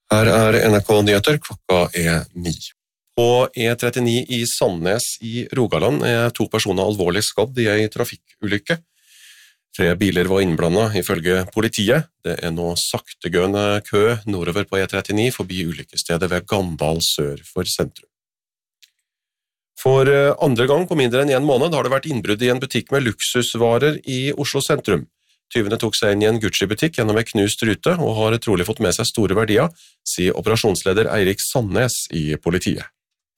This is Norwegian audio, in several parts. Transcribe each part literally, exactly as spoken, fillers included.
Her er N R K Nyheter, klokka er ni. På E trettini i Sandnes i Rogaland er to personer alvorlig skadd i en trafikkulykke. Tre biler var innblandet ifølge politiet. Det er nå saktegående kø nordover på E trettini forbi ulykkesstedet ved Gandal sør for sentrum. For andre gang på mindre enn en måned har det vært innbrudd i en butikk med luksusvarer i Oslo sentrum. Tyvene tok seg inn i en Gucci-butikk gjennom en knust rute og har trolig fått med seg store verdier, sier operasjonsleder Eirik Sandnes i politiet.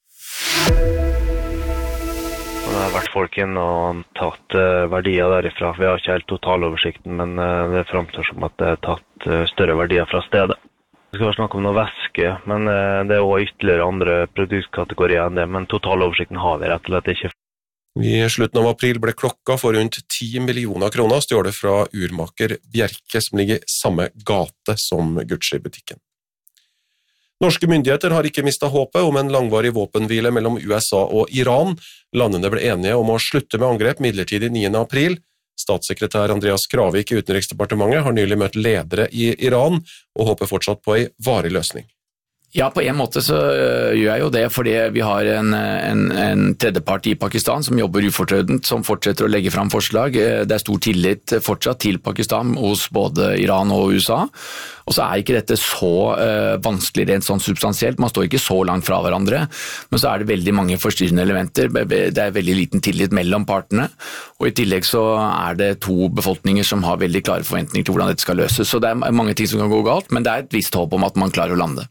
Det har vært folk inn og tatt verdier derifra. Vi har ikke helt totaloversikten, men det fremstår som at det er tatt større verdier fra stedet. Det skal være snakk om noe væske, men det er også ytterligere andre produktkategorier enn det, men totaloversikten har vi rett og slett ikke. I slutten av april ble klokka for rundt ti millioner kroner stjålet fra urmaker Bjerke, som ligger i samme gate som Gucci-butikken. Norske myndigheter har ikke mistet håpet om en langvarig våpenhvile mellom U S A og Iran. Landene ble enige om å slutte med angrep midlertidig niende april. Statssekretær Andreas Kravik i Utenriksdepartementet har nylig møtt ledere i Iran og håper fortsatt på en varig løsning. Ja, på en måte så gjør jeg jo det, fordi vi har en, en, en tredjepart i Pakistan som jobber ufortrødent, som fortsetter å legge fram forslag. Det er stor tillit fortsatt til Pakistan hos både Iran og U S A, og så er ikke dette så uh, vanskelig rent sånn substansielt, man står ikke så langt fra hverandre, men så er det veldig mange forstyrrende elementer, det er veldig liten tillit mellom partene, og i tillegg så er det to befolkninger som har veldig klare forventninger til hvordan dette skal løses, så det er mange ting som kan gå galt, men det er et visst håp om at man klarer å lande.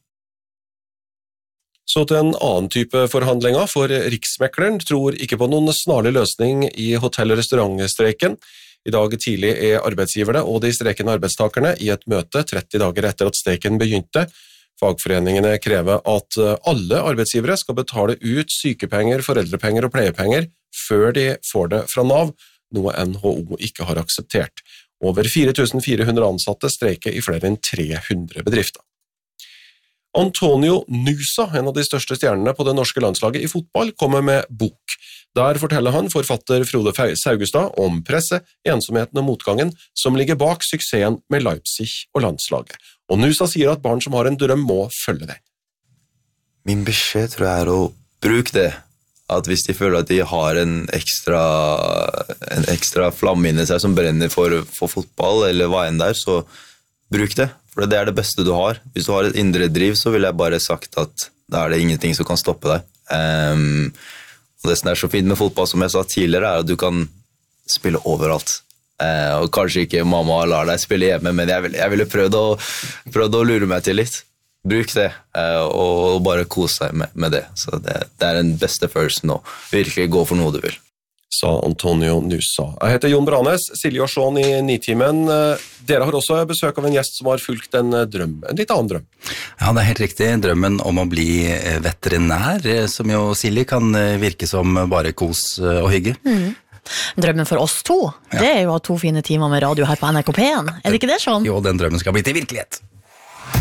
Så til en annen type forhandlinger, for Riksmekleren tror ikke på noen snarlig løsning i hotell- og restaurantstreiken. I dag tidlig er arbeidsgiverne og de streikende arbeidstakerne i et møte tretti dager etter at streiken begynte. Fagforeningene krever at alle arbeidsgivere skal betale ut sykepenger, foreldrepenger og pleiepenger før de får det fra Nav, noe N H O ikke har akseptert. Over fire tusen fire hundre ansatte streiker i flere enn tre hundre bedrifter. Antonio Nusa, en av de største stjernene på det norske landslaget i fotball, kommer med bok. Der forteller han forfatter Frode Saugestad om presse, ensomheten og motgangen som ligger bak suksessen med Leipzig og landslaget. Og Nusa sier at barn som har en drøm må følge den. Min beskjed tror jeg er å bruke det. At hvis de føler at de har en ekstra, en ekstra flamme inni seg som brenner for, for fotball eller hva enn der, så bruk det. For det er det beste du har. Hvis du har et indre driv, så vil jeg bare sagt at da er det ingenting som kan stoppe deg. Um, og det som er så fint med fotball, som jeg sa tidligere, er at du kan spille overalt. Uh, og kanskje ikke mamma lar deg spille hjemme, men jeg ville, jeg ville prøvd, å, prøvd å lure meg til litt. Bruk det, uh, og bare kose deg med, med det. Så det, det er den beste følelsen å virkelig gå for noe du vil. Sa Antonio Nusa. Jeg heter Jon Branes, Silje og Sean i Nitimen. Dere har også besøk av en gjest som har fulgt en drøm, en litt annen drøm. Ja, det er helt riktig. Drømmen om å bli veterinær, som jo Silje kan virke som bare kos og hygge. Mm. Drømmen for oss to, ja. Det er jo å ha to fine timer med radio her på N R K P en. Er det ikke det, Sean? Jo, den drømmen skal bli til virkelighet.